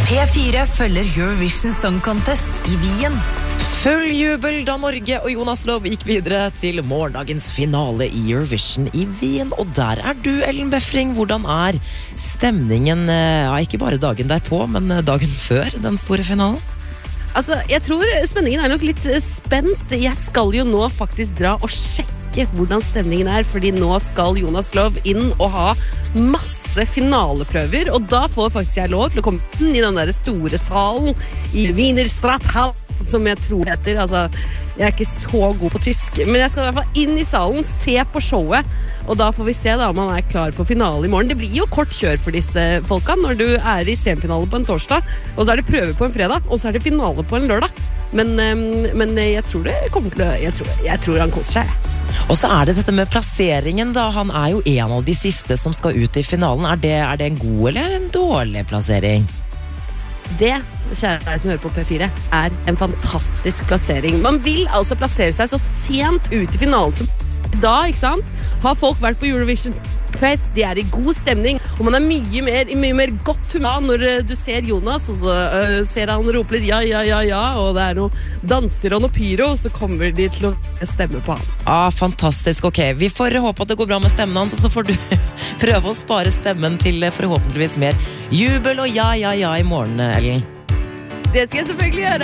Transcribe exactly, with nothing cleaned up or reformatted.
P fire følger Eurovision Song Contest i Wien. Full jubel da Norge og Jonas Lov gikk videre til morgendagens finale i Eurovision i Wien. Og der er du, Ellen Befring. Hvordan er stemningen, ja, ikke bare dagen derpå, men dagen før den store finalen? Altså, jeg tror spenningen er nok litt spent. Jeg skal jo nå faktisk dra og sjekke hvordan stemningen er, fordi nå skal Jonas Lov inn og ha masse finaleprøver, og da får faktisk jeg lov til å komme inn i den der store salen i Wiener Stadthalle, som jeg tror heter. Altså, jeg er ikke så god på tysk, men jeg skal i hvert fall inn i salen, se på showet, og da får vi se da om han er klar for finale i morgen. Det blir jo kort kjør for disse folka når du er i semifinale på en torsdag, og så er det prøve på en fredag, og så er det finale på en lørdag. Men, men jeg tror det kommer til å, jeg tror, jeg tror han koser seg. Og så er det dette med plasseringen da. Han er jo en av de siste som skal ut i finalen. Er det, er det en god eller en dårlig plassering? Det, kjære deg som hører på P fire, er en fantastisk plassering. Man vil altså plassere seg så sent ut i finalen som da, ikke sant? Har folk vært på Eurovision Fest, de er i god stemning, og man er mye mer, i mye mer godt humør når du ser Jonas, og så uh, ser han rope litt ja, ja, ja, ja, og det er noe danser og noe pyro, så kommer de til å stemme på han. Ah, fantastisk, ok. Vi får håpe at det går bra med stemmen hans, og så får du prøve å spare stemmen til forhåpentligvis mer jubel og ja, ja, ja i morgen, Ellen. Det skal jeg selvfølgelig gjøre.